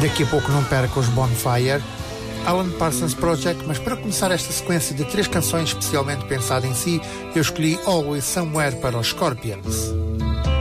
Daqui a pouco não perca os Bonfire, Alan Parsons Project, mas para começar esta sequência de 3 canções especialmente pensada em si, eu escolhi Always Somewhere para os Scorpions.